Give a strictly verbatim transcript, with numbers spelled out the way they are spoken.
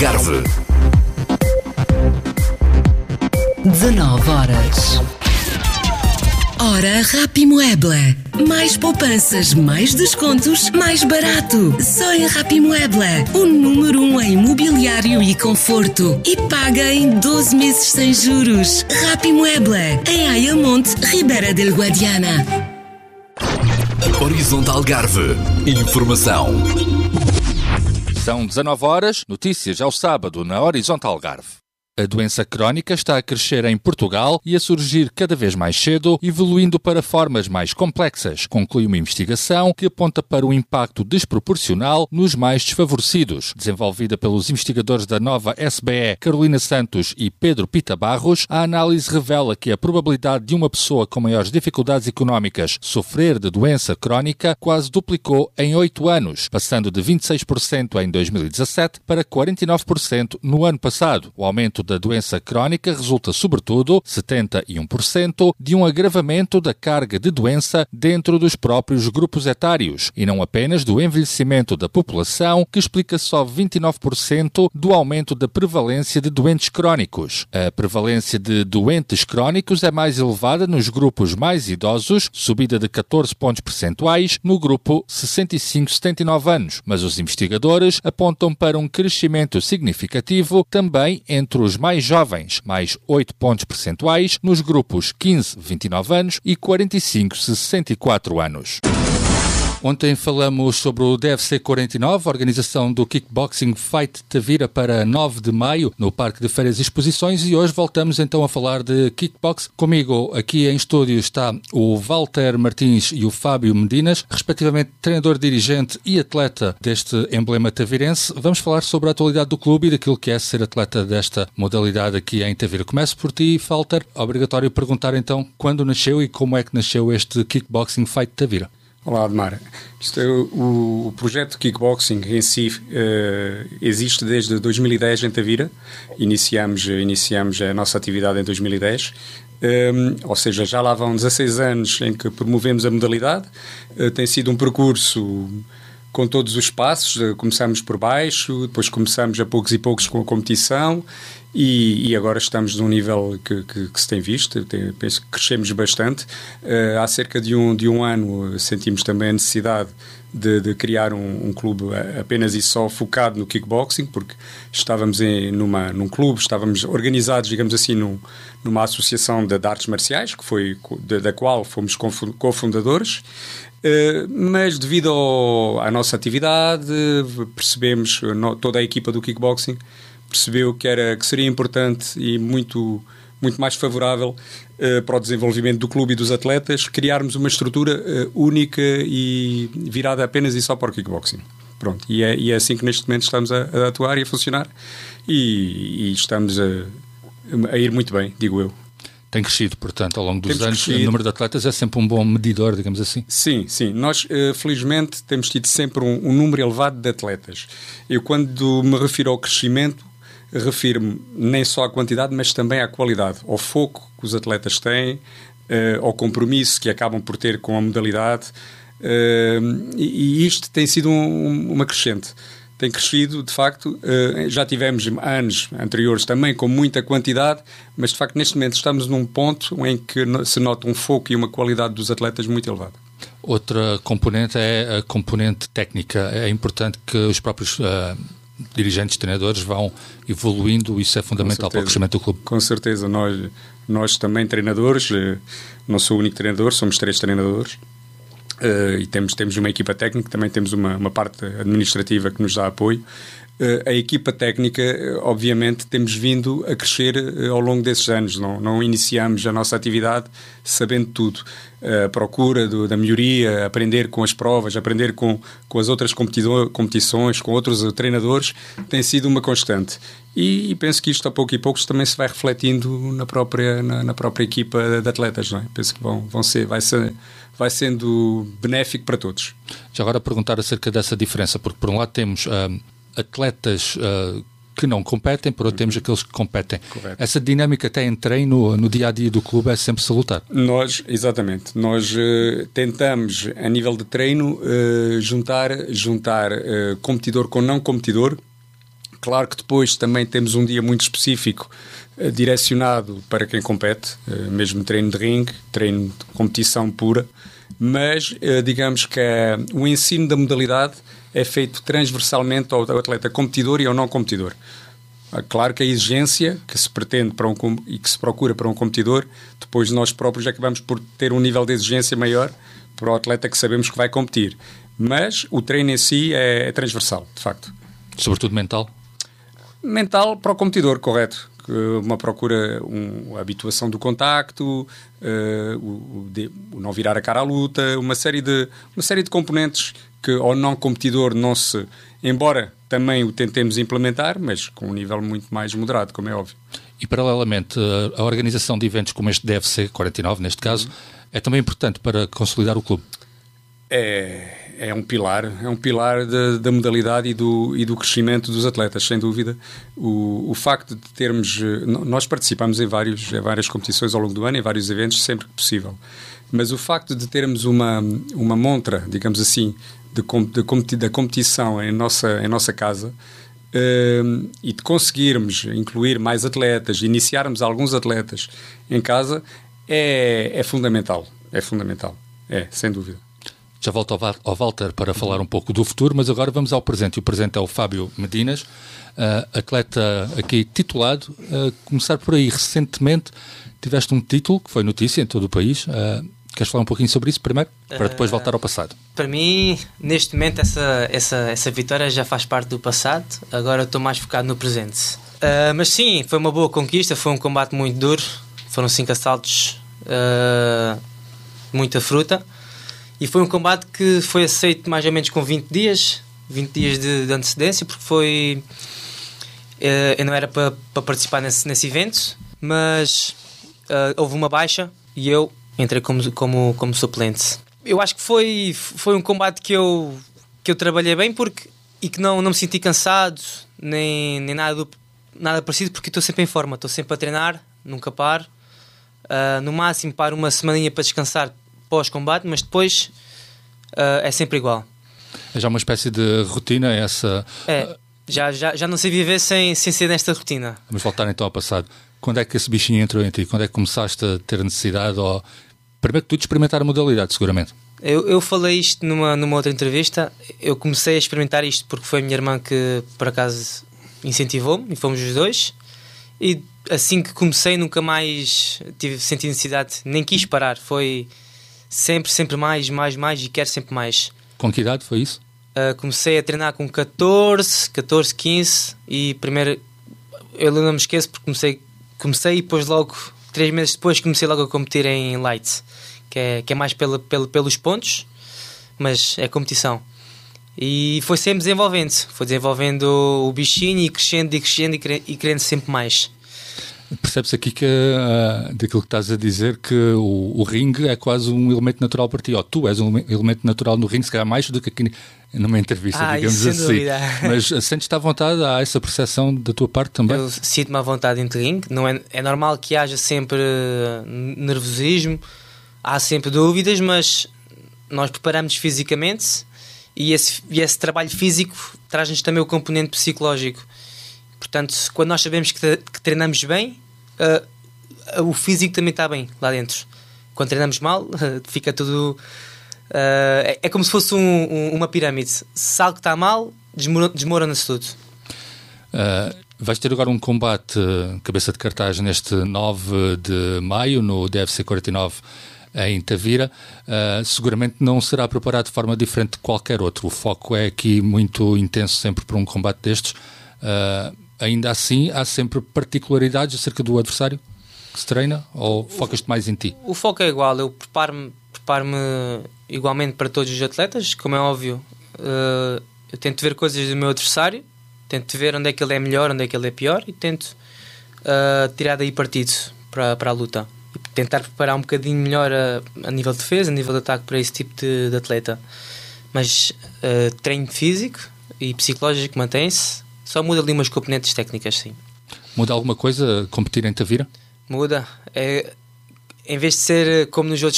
Algarve. dezanove horas. Hora Rapimueble. Mais poupanças, mais descontos, mais barato. Só em Rapimueble. O número um em mobiliário e conforto. E paga em doze meses sem juros. Rapimueble. Em Ayamonte, Ribeira del Guadiana. Horizonte Algarve. Informação. São dezanove horas, notícias ao sábado na Horizonte Algarve. A doença crónica está a crescer em Portugal e a surgir cada vez mais cedo, evoluindo para formas mais complexas, conclui uma investigação que aponta para o impacto desproporcional nos mais desfavorecidos. Desenvolvida pelos investigadores da Nova S B E, Carolina Santos e Pedro Pita Barros, a análise revela que a probabilidade de uma pessoa com maiores dificuldades económicas sofrer de doença crónica quase duplicou em oito anos, passando de vinte e seis por cento em dois mil e dezassete para quarenta e nove por cento no ano passado. O aumento da doença crónica resulta, sobretudo, setenta e um por cento, de um agravamento da carga de doença dentro dos próprios grupos etários, e não apenas do envelhecimento da população, que explica só vinte e nove por cento do aumento da prevalência de doentes crónicos. A prevalência de doentes crónicos é mais elevada nos grupos mais idosos, subida de catorze pontos percentuais, no grupo sessenta e cinco a setenta e nove anos, mas os investigadores apontam para um crescimento significativo também entre os mais jovens, mais oito pontos percentuais, nos grupos quinze a vinte e nove anos e quarenta e cinco a sessenta e quatro anos. Ontem falamos sobre o D F C quarenta e nove, a organização do Kickboxing Fight Tavira para nove de maio, no Parque de Feiras e Exposições, e hoje voltamos então a falar de kickbox. Comigo aqui em estúdio está o Walter Martins e o Fábio Medinas, respectivamente treinador-dirigente e atleta deste emblema tavirense. Vamos falar sobre a atualidade do clube e daquilo que é ser atleta desta modalidade aqui em Tavira. Começo por ti, Walter. Obrigatório perguntar então quando nasceu e como é que nasceu este Kickboxing Fight Tavira. Olá, Admar. Isto é o, o projeto de kickboxing em si uh, existe desde dois mil e dez em Tavira. Iniciamos, iniciamos a nossa atividade em dois mil e dez. Um, ou seja, já lá vão dezasseis anos em que promovemos a modalidade. Uh, tem sido um percurso com todos os passos. Uh, começamos por baixo, depois começamos a poucos e poucos com a competição. E, e agora estamos num nível que, que, que se tem visto, tem, penso que crescemos bastante. Uh, há cerca de um, de um ano sentimos também a necessidade de, de criar um, um clube apenas e só focado no kickboxing, porque estávamos em, numa, num clube, estávamos organizados, digamos assim, num, numa associação de, de artes marciais, que foi, de, da qual fomos cofundadores. Uh, mas devido ao, à nossa atividade, percebemos, no, toda a equipa do kickboxing percebeu que, era, que seria importante e muito, muito mais favorável uh, para o desenvolvimento do clube e dos atletas criarmos uma estrutura uh, única e virada apenas e só para o kickboxing. Pronto, e é, e é assim que neste momento estamos a, a atuar e a funcionar e, e estamos a, a ir muito bem, digo eu. Tem crescido, portanto, ao longo dos temos anos, crescido. O número de atletas é sempre um bom medidor, digamos assim. Sim, sim. Nós, uh, felizmente, temos tido sempre um, um número elevado de atletas. Eu, quando me refiro ao crescimento, refiro-me nem só à quantidade, mas também à qualidade, ao foco que os atletas têm, uh, ao compromisso que acabam por ter com a modalidade, uh, e, e isto tem sido um, uma crescente. Tem crescido, de facto. Uh, já tivemos anos anteriores também com muita quantidade, mas de facto neste momento estamos num ponto em que se nota um foco e uma qualidade dos atletas muito elevada. Outra componente é a componente técnica. É importante que os próprios uh, dirigentes, treinadores vão evoluindo, isso é fundamental para o crescimento do clube. Com certeza, nós, nós também treinadores, não sou o único treinador, somos três treinadores, uh, e temos, temos uma equipa técnica, também temos uma, uma parte administrativa que nos dá apoio. Uh, a equipa técnica, uh, obviamente, temos vindo a crescer uh, ao longo desses anos. Não, não iniciamos a nossa atividade sabendo tudo. A uh, procura do, da melhoria, aprender com as provas, aprender com, com as outras competições, com outros uh, treinadores, tem sido uma constante. E, e penso que isto, a pouco e pouco, também se vai refletindo na própria, na, na própria equipa de atletas. Não é? Penso que vão, vão ser, vai, ser, vai sendo benéfico para todos. Já agora perguntar acerca dessa diferença, porque por um lado temos Uh... atletas uh, que não competem, por outro temos aqueles que competem. Correto. Essa dinâmica até em treino, no dia-a-dia do clube, é sempre salutar. Nós, exatamente, nós uh, tentamos, a nível de treino, uh, juntar, juntar uh, competidor com não competidor, Claro que depois também temos um dia muito específico uh, direcionado para quem compete, uh, mesmo treino de ringue, treino de competição pura, mas uh, digamos que uh, o ensino da modalidade é feito transversalmente ao, ao atleta competidor e ao não competidor. Uh, claro que a exigência que se pretende para um, e que se procura para um competidor, depois nós próprios acabamos por ter um nível de exigência maior para o atleta que sabemos que vai competir. Mas o treino em si é, é transversal, de facto. Sobretudo mental? Mental para o competidor, correto. Uma procura, um, a habituação do contacto, uh, o, o, de, o não virar a cara à luta, uma série de, uma série de componentes que ao não competidor não se... Embora também o tentemos implementar, mas com um nível muito mais moderado, como é óbvio. E paralelamente, a organização de eventos como este D F C quarenta e nove, neste caso, uhum. é também importante para consolidar o clube? É... É um pilar, é um pilar da, da modalidade e do, e do crescimento dos atletas, sem dúvida. O, o facto de termos... Nós participamos em, vários, em várias competições ao longo do ano, em vários eventos, sempre que possível. Mas o facto de termos uma, uma montra, digamos assim, de, de, da competição em nossa, em nossa casa uh, e de conseguirmos incluir mais atletas, iniciarmos alguns atletas em casa, é, é fundamental. É fundamental. É, sem dúvida. Já volto ao Walter para falar um pouco do futuro, mas agora vamos ao presente. E o presente é o Fábio Medinas, uh, atleta aqui titulado. Uh, começar por aí, recentemente tiveste um título que foi notícia em todo o país. Uh, queres falar um pouquinho sobre isso primeiro, para depois voltar ao passado? Uh, para mim, neste momento, essa, essa, essa vitória já faz parte do passado. Agora estou mais focado no presente. Uh, mas sim, foi uma boa conquista, foi um combate muito duro. Foram cinco assaltos, uh, muita fruta. E foi um combate que foi aceito mais ou menos com vinte dias, vinte dias de, de antecedência, porque foi... Uh, eu não era para pa participar nesse, nesse evento, mas uh, houve uma baixa e eu entrei como, como, como suplente. Eu acho que foi, foi um combate que eu, que eu trabalhei bem porque, e que não, não me senti cansado, nem, nem nada, do, nada parecido, porque estou sempre em forma, estou sempre a treinar, nunca paro. Uh, no máximo paro uma semaninha para descansar pós-combate, mas depois uh, é sempre igual. É já uma espécie de rotina essa... É, já, já, já não sei viver sem, sem ser nesta rotina. Vamos voltar então ao passado. Quando é que esse bichinho entrou em ti? Quando é que começaste a ter necessidade ou... Primeiro que tudo, experimentar a modalidade, seguramente. Eu, eu falei isto numa, numa outra entrevista. Eu comecei a experimentar isto porque foi a minha irmã que, por acaso, incentivou-me, e fomos os dois. E assim que comecei, nunca mais tive sentido necessidade, nem quis parar. Foi... Sempre, sempre mais, mais, mais e quero sempre mais. Com que idade foi isso? Uh, comecei a treinar com catorze, catorze, quinze e primeiro, eu não me esqueço porque comecei, comecei e depois logo, três meses depois comecei logo a competir em light, que é, que é mais pela, pela, pelos pontos, mas é competição. E foi sempre desenvolvendo, foi desenvolvendo o bichinho e crescendo e crescendo e querendo sempre mais. Percebe-se aqui que, uh, daquilo que estás a dizer, que o, o ringue é quase um elemento natural para ti, ou tu és um elemento natural no ringue, se calhar mais do que aqui numa entrevista, ah, digamos assim. Dúvida. Mas sentes-te à vontade, há essa percepção da tua parte também? Eu sinto-me à vontade em ringue, não é, é normal que haja sempre nervosismo, há sempre dúvidas, mas nós preparamos fisicamente e esse, e esse trabalho físico traz-nos também o componente psicológico. Portanto, quando nós sabemos que, que treinamos bem, uh, uh, o físico também está bem lá dentro. Quando treinamos mal, uh, fica tudo... Uh, é, é como se fosse um, um, uma pirâmide. Se algo está mal, desmorona-se tudo. Uh, vais ter agora um combate uh, cabeça de cartaz neste nove de maio, no D F C quarenta e nove, em Tavira. Uh, seguramente não será preparado de forma diferente de qualquer outro. O foco é aqui muito intenso sempre para um combate destes. Uh, ainda assim, há sempre particularidades acerca do adversário que se treina, ou focas-te mais em ti? O foco é igual, eu preparo-me, preparo-me igualmente para todos os atletas, como é óbvio. Uh, eu tento ver coisas do meu adversário, tento ver onde é que ele é melhor, onde é que ele é pior, e tento uh, tirar daí partido para, para a luta. E tentar preparar um bocadinho melhor a, a nível de defesa, a nível de ataque para esse tipo de, de atleta. Mas uh, treino físico e psicológico mantém-se. Só muda ali umas componentes técnicas, sim. Muda alguma coisa competir em Tavira? Muda. É, em vez de ser como nos outros